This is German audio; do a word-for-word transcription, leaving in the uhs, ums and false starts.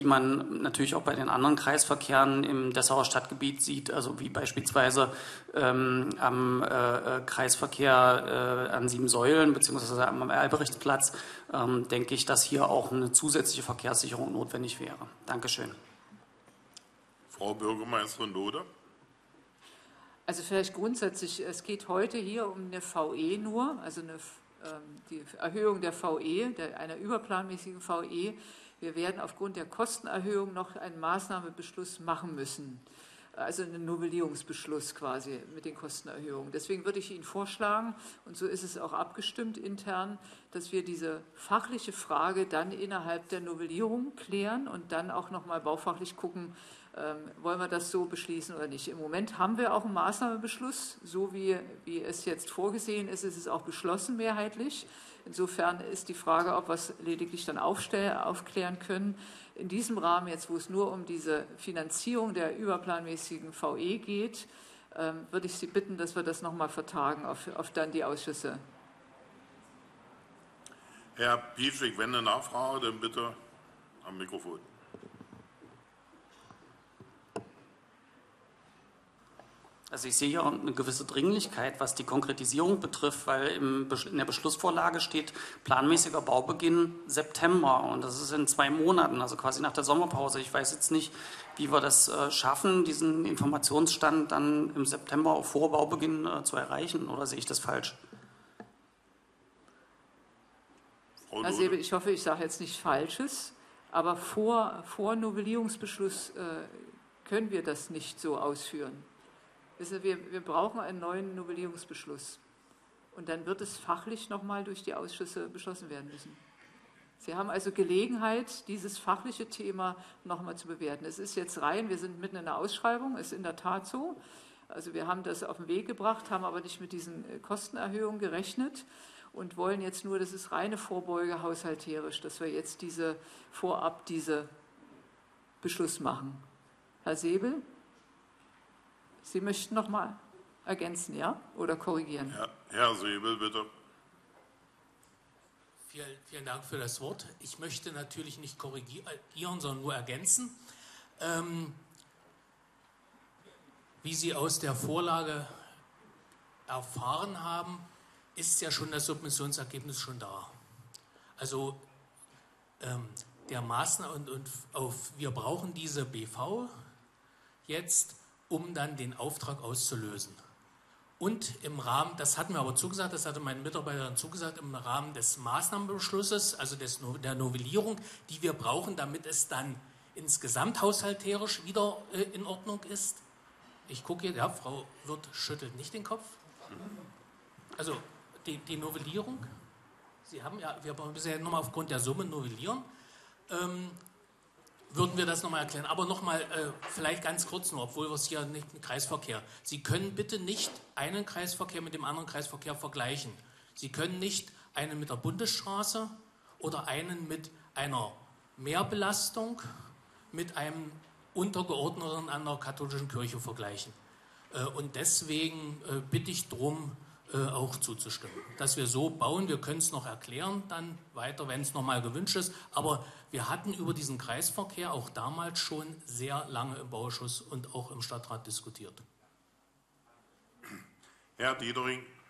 die man natürlich auch bei den anderen Kreisverkehren im Dessauer Stadtgebiet sieht, also wie beispielsweise ähm, am äh, Kreisverkehr äh, an Sieben Säulen beziehungsweise am Alberichtsplatz, ähm, denke ich, dass hier auch eine zusätzliche Verkehrssicherung notwendig wäre. Dankeschön. Frau Bürgermeisterin Lode. Also vielleicht grundsätzlich, es geht heute hier um eine V E nur, also eine, ähm, die Erhöhung der V E, der, einer überplanmäßigen V E. Wir werden aufgrund der Kostenerhöhung noch einen Maßnahmenbeschluss machen müssen, also einen Novellierungsbeschluss quasi mit den Kostenerhöhungen. Deswegen würde ich Ihnen vorschlagen, und so ist es auch abgestimmt intern, dass wir diese fachliche Frage dann innerhalb der Novellierung klären und dann auch noch mal baufachlich gucken, ähm, wollen wir das so beschließen oder nicht. Im Moment haben wir auch einen Maßnahmenbeschluss, so wie, wie es jetzt vorgesehen ist, ist es auch beschlossen mehrheitlich. Insofern ist die Frage, ob wir es lediglich dann aufklären können. In diesem Rahmen, jetzt wo es nur um diese Finanzierung der überplanmäßigen V E geht, ähm, würde ich Sie bitten, dass wir das nochmal vertagen auf, auf dann die Ausschüsse. Herr Pieschig, wenn eine Nachfrage, dann bitte am Mikrofon. Also ich sehe hier eine gewisse Dringlichkeit, was die Konkretisierung betrifft, weil in der Beschlussvorlage steht planmäßiger Baubeginn September und das ist in zwei Monaten, also quasi nach der Sommerpause. Ich weiß jetzt nicht, wie wir das schaffen, diesen Informationsstand dann im September auch vor Baubeginn zu erreichen, oder sehe ich das falsch? Herr Säbel, ich hoffe, ich sage jetzt nichts Falsches, aber vor, vor Novellierungsbeschluss äh, können wir das nicht so ausführen. Wir, wir brauchen einen neuen Novellierungsbeschluss. Und dann wird es fachlich nochmal durch die Ausschüsse beschlossen werden müssen. Sie haben also Gelegenheit, dieses fachliche Thema nochmal zu bewerten. Es ist jetzt rein, wir sind mitten in der Ausschreibung, ist in der Tat so. Also wir haben das auf den Weg gebracht, haben aber nicht mit diesen Kostenerhöhungen gerechnet und wollen jetzt nur, das ist reine Vorbeuge haushalterisch, dass wir jetzt diese vorab diese Beschluss machen. Herr Säbel? Sie möchten noch mal ergänzen, ja? Oder korrigieren? Ja, Herr Säbel, bitte. Vielen, vielen Dank für das Wort. Ich möchte natürlich nicht korrigieren, sondern nur ergänzen. Ähm, wie Sie aus der Vorlage erfahren haben, ist ja schon das Submissionsergebnis schon da. Also ähm, der Maßnahme und, und auf, wir brauchen diese B V jetzt, um dann den Auftrag auszulösen. Und im Rahmen, das hatten wir aber zugesagt, das hatte mein Mitarbeiter dann zugesagt, im Rahmen des Maßnahmenbeschlusses, also des, der Novellierung, die wir brauchen, damit es dann insgesamt haushalterisch wieder äh, in Ordnung ist. Ich gucke hier, ja, Frau Wirth schüttelt nicht den Kopf. Also die, die Novellierung, Sie haben ja, wir wollen bisher nochmal aufgrund der Summe novellieren, ähm, würden wir das nochmal erklären. Aber nochmal, äh, vielleicht ganz kurz nur, obwohl wir es hier nicht mit Kreisverkehr. Sie können bitte nicht einen Kreisverkehr mit dem anderen Kreisverkehr vergleichen. Sie können nicht einen mit der Bundesstraße oder einen mit einer Mehrbelastung mit einem Untergeordneten an der katholischen Kirche vergleichen. Äh, und deswegen äh, bitte ich darum, äh, auch zuzustimmen. Dass wir so bauen, wir können es noch erklären dann weiter, wenn es nochmal gewünscht ist, aber wir hatten über diesen Kreisverkehr auch damals schon sehr lange im Bauausschuss und auch im Stadtrat diskutiert. Herr Dietering.